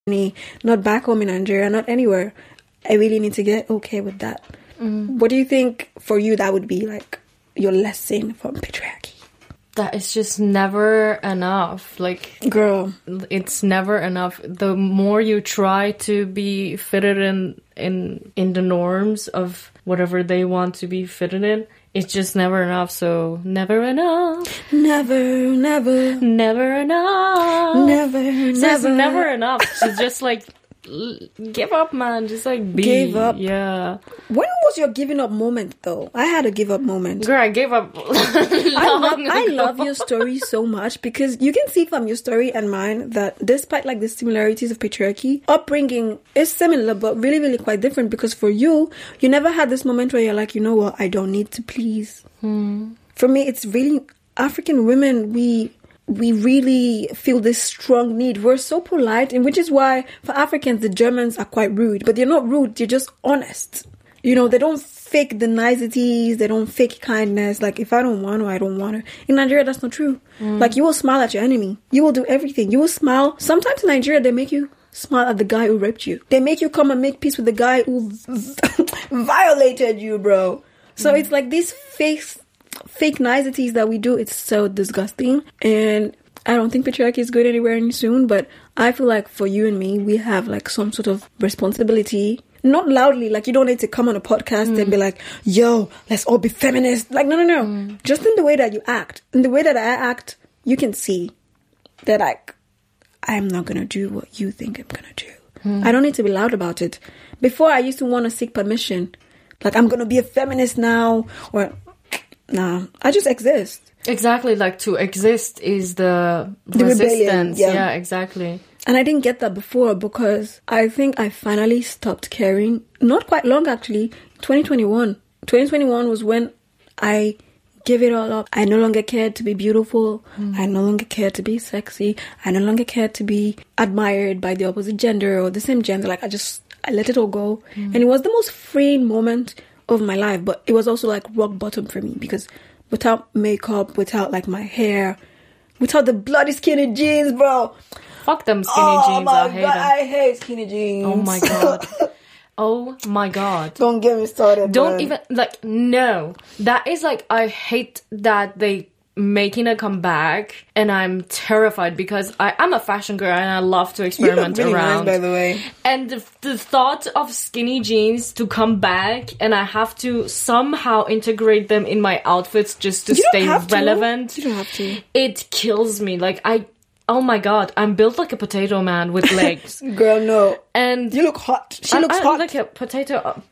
not back home in Nigeria, not anywhere. I really need to get okay with that. What do you think for you that would be like your lesson from patriarchy? That is just never enough. Like, girl, it's never enough. The more you try to be fitted in the norms of whatever they want to be fitted in, it's just never enough. So never enough. Never, never. Never enough. Never, so never. it's never enough. So just like give up, man. Just like be. Give up. Yeah. When was your giving up moment though? I had a give up moment. Girl, I gave up. I love your story so much because you can see from your story and mine that despite like the similarities of patriarchy, upbringing is similar but really, really quite different, because for you never had this moment where you're like, you know what, I don't need to please. For me, it's really African women, we really feel this strong need. We're so polite, and which is why for Africans, the Germans are quite rude. But they're not rude, they're just honest. You know, they don't fake the niceties, they don't fake kindness. Like, if I don't want to, I don't want to. In Nigeria, that's not true. Like, you will smile at your enemy. You will do everything. You will smile. Sometimes in Nigeria, they make you smile at the guy who raped you. They make you come and make peace with the guy who violated you, bro. So it's like these fake niceties that we do. It's so disgusting, and I don't think patriarchy is going anywhere any soon. But I feel like for you and me, we have like some sort of responsibility. Not loudly, like you don't need to come on a podcast and be like, yo, let's all be feminists. Like, no. Just in the way that you act. In the way that I act, you can see that like I'm not gonna do what you think I'm gonna do. I don't need to be loud about it. Before, I used to want to seek permission. Like, I'm gonna be a feminist now, or nah, I just exist. Exactly, like to exist is the resistance. Yeah, exactly. And I didn't get that before because I think I finally stopped caring. Not quite long, actually. 2021. 2021 was when I gave it all up. I no longer cared to be beautiful. I no longer cared to be sexy. I no longer cared to be admired by the opposite gender or the same gender. Like, I let it all go. And it was the most freeing moment of my life. But it was also like rock bottom for me because without makeup, without like my hair, without the bloody skinny jeans, bro. Fuck them skinny jeans. I hate them. I hate skinny jeans. Oh my god. Oh my god. Don't get me started. Don't even, like, no. That is like, I hate that they making a comeback, and I'm terrified because I'm a fashion girl and I love to experiment you look really around. Nice, by the way. And the thought of skinny jeans to come back and I have to somehow integrate them in my outfits just to stay relevant. You don't have to. It kills me. Like, oh my god, I'm built like a potato man with legs. Girl, no. And you look hot. She looks hot. I look like a potato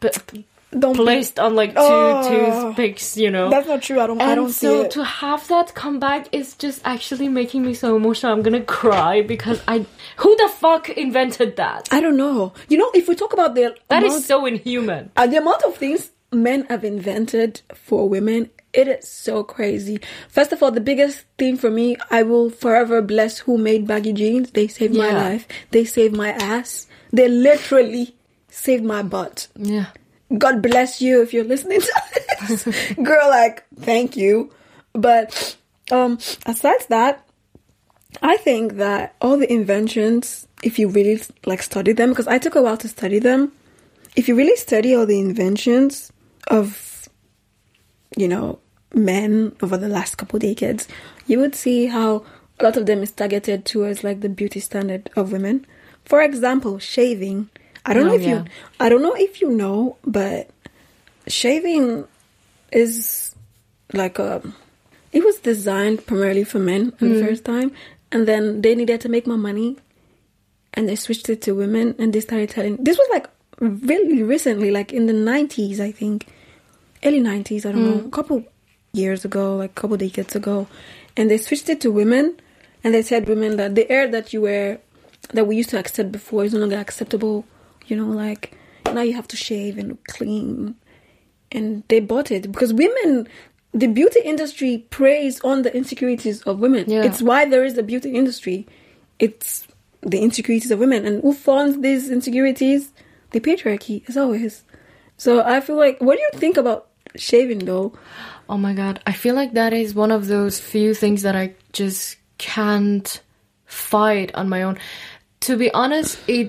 placed on like two toothpicks, you know. That's not true. I don't see it. And so to have that come back is just actually making me so emotional. I'm gonna cry because who the fuck invented that? I don't know. You know, if we talk about that is so inhuman. The amount of things men have invented for women, it is so crazy. First of all, the biggest thing for me, I will forever bless who made baggy jeans. They saved my life. They saved my ass. They literally saved my butt. Yeah. God bless you if you're listening to this. Girl, like, thank you. But aside that, I think that all the inventions, if you really like study them, because I took a while to study them, if you really study all the inventions of, you know, men over the last couple decades, you would see how a lot of them is targeted towards like the beauty standard of women. For example, shaving. I don't know if you know, but shaving is like it was designed primarily for men the first time, and then they needed to make more money, and they switched it to women, and they started telling. This was like really recently, like in the 90s, I think, early 90s. I don't know, a couple years ago, like a couple decades ago, and they switched it to women, and they said women that the hair that you wear that we used to accept before is no longer acceptable. You know, like, now you have to shave and look clean. And they bought it. Because women, the beauty industry preys on the insecurities of women. Yeah. It's why there is a beauty industry. It's the insecurities of women. And who funds these insecurities? The patriarchy, as always. So I feel like, what do you think about shaving, though? Oh my god. I feel like that is one of those few things that I just can't fight on my own. To be honest, it